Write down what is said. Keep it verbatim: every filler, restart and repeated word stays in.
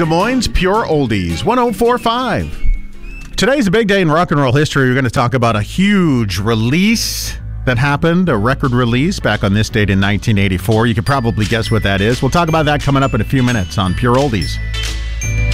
Des Moines Pure Oldies, one oh four point five. Today's a big day in rock and roll history. We're going to talk about a huge release that happened, a record release back on this date in nineteen eighty-four. You could probably guess what that is. We'll talk about that coming up in a few minutes on Pure Oldies.